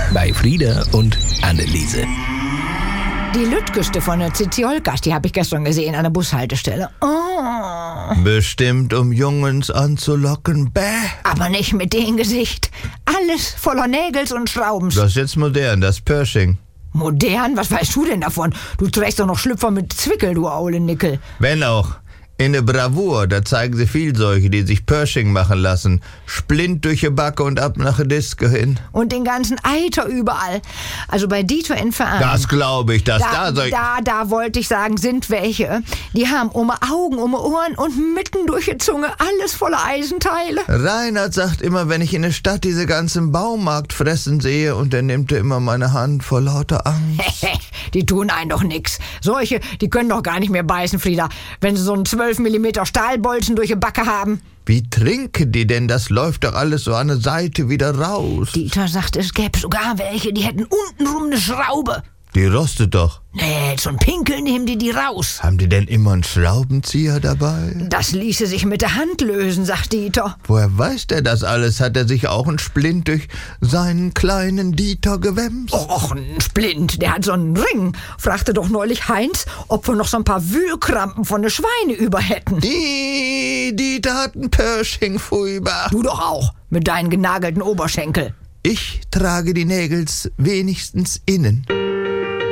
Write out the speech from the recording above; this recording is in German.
bei Frieda und Anneliese. Die Lüttgeste von der Ziziolkas, die habe ich gestern gesehen an der Bushaltestelle. Oh. Bestimmt, um Jungens anzulocken. Bäh. Aber nicht mit dem Gesicht. Alles voller Nägels und Schraubens. Das ist jetzt modern, das Pershing. Modern? Was weißt du denn davon? Du trägst doch noch Schlüpfer mit Zwickel, du aule Nickel. Wenn auch. In der Bravour, da zeigen sie viel solche, die sich Pershing machen lassen. Splint durch die Backe und ab nach der Disco hin. Und den ganzen Eiter überall. Also bei Dieter in Verein. Das glaube ich, dass Da wollte ich sagen, sind welche. Die haben um Augen, um Ohren und mitten durch die Zunge alles voller Eisenteile. Reinhard sagt immer, wenn ich in der Stadt diese ganzen Baumarkt fressen sehe, und er nimmt immer meine Hand vor lauter Angst. Die tun einen doch nix. Solche, die können doch gar nicht mehr beißen, Frieda, wenn sie so einen 12 mm Stahlbolzen durch die Backe haben. Wie trinken die denn? Das läuft doch alles so an der Seite wieder raus. Dieter sagt, es gäbe sogar welche, die hätten untenrum eine Schraube. Die rostet doch. Nee, zum Pinkeln nehmen die raus. Haben die denn immer einen Schraubenzieher dabei? Das ließe sich mit der Hand lösen, sagt Dieter. Woher weiß der das alles? Hat er sich auch einen Splint durch seinen kleinen Dieter gewämst? Och, ein Splint, der hat so einen Ring. Fragte doch neulich Heinz, ob wir noch so ein paar Wühlkrampen von den Schweine über hätten. Die Dieter hat einen Pershing, furchtbar. Du doch auch, mit deinen genagelten Oberschenkel. Ich trage die Nägels wenigstens innen.